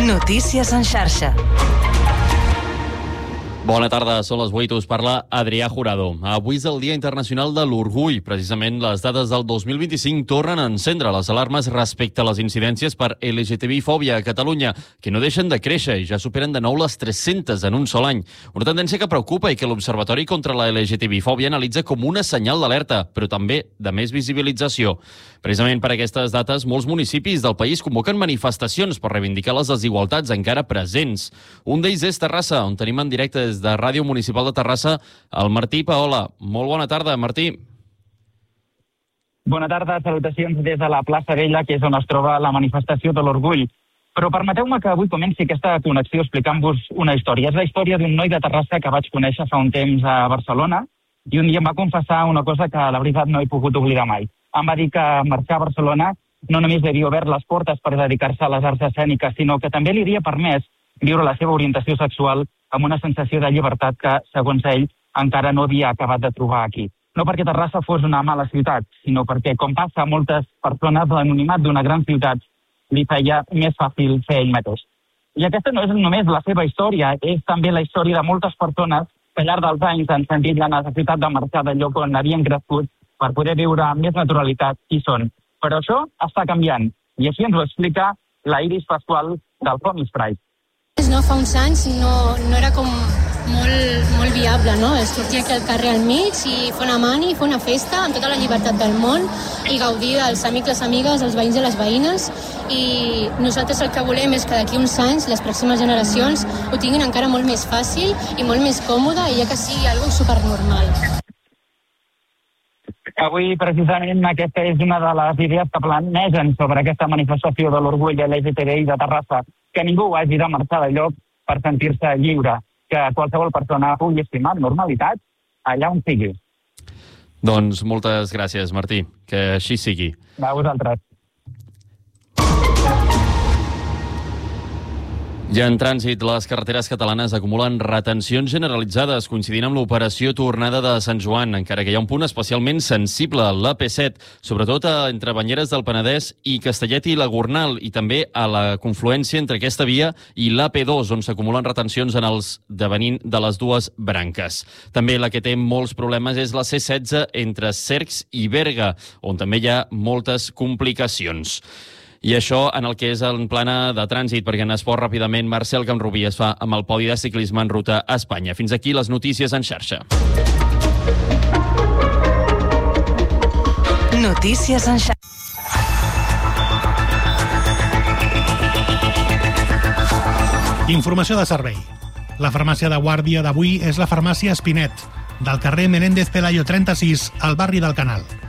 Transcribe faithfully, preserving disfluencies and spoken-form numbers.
Notícies en xarxa. Bona tarda, són les vuit, us parla Adrià Jurado. Avui és el Dia Internacional de l'Orgull. Precisament les dades del dos mil vint-i-cinc tornen a encendre les alarmes respecte a les incidències per L G T B I fòbia a Catalunya, que no deixen de créixer i ja superen de nou les tres-centes en un sol any. Una tendència que preocupa i que l'Observatori contra la L G T B I fòbia analitza com una senyal d'alerta, però també de més visibilització. Precisament per aquestes dates, molts municipis del país convoquen manifestacions per reivindicar les desigualtats encara presents. Un d'ells és Terrassa, on tenim en directe des de Ràdio Municipal de Terrassa el Martí Paola. Molt bona tarda, Martí. Bona tarda, salutacions des de la plaça Vella, que és on es troba la manifestació de l'Orgull. Però permeteu-me que avui comenci aquesta connexió explicant-vos una història. És la història d'un noi de Terrassa que vaig conèixer fa un temps a Barcelona i un dia em va confessar una cosa que la veritat no he pogut oblidar mai. Em va dir que marxar a Barcelona no només li havia obert les portes per dedicar-se a les arts escèniques, sinó que també li havia permès viure la seva orientació sexual amb una sensació de llibertat que, segons ell, encara no havia acabat de trobar aquí. No perquè Terrassa fos una mala ciutat, sinó perquè, com passa a moltes persones, l'anonimat d'una gran ciutat li feia més fàcil ser ell mateix. I aquesta no és només la seva història, és també la història de moltes persones que al llarg dels anys han sentit la necessitat de marxar del lloc on havien crescut per poder viure amb més naturalitat qui són. Però això està canviant, i així ens ho explica la Iris Pasqual del Comics Pride. No, fa uns anys no, no era com molt, molt viable, no? Es sortir aquí al carrer al mig i fer una mani, fer una festa amb tota la llibertat del món i gaudir dels amics, les amigues, els veïns i les veïnes. I nosaltres el que volem és que d'aquí uns anys les pròximes generacions ho tinguin encara molt més fàcil i molt més còmode i ja que sigui algo supernormal. Avui, precisament, aquesta és una de les idees que planegen sobre aquesta manifestació de l'orgull L G T B I de Terrassa, que ningú hagi de marxar de lloc per sentir-se lliure, que qualsevol persona pugui estimar normalitat allà on sigui. Doncs moltes gràcies, Martí, que així sigui. A vosaltres. Ja en trànsit, les carreteres catalanes acumulen retencions generalitzades coincidint amb l'operació tornada de Sant Joan, encara que hi ha un punt especialment sensible, l'A P set, sobretot entre Banyeres del Penedès i Castellet i la Gornal, i també a la confluència entre aquesta via i l'A P dos, on s'acumulen retencions en els devenint de les dues branques. També la que té molts problemes és la C setze entre Cercs i Berga, on també hi ha moltes complicacions. I això en el que és en plana de trànsit, perquè en esport ràpidament Marcel Camprubí es fa amb el podi de ciclisme en ruta a Espanya. Fins aquí les notícies en xarxa. Notícies en xarxa. Informació de servei. La farmàcia de guàrdia d'avui és la farmàcia Espinet, del carrer Menéndez Pelayo trenta-sis, al barri del Canal.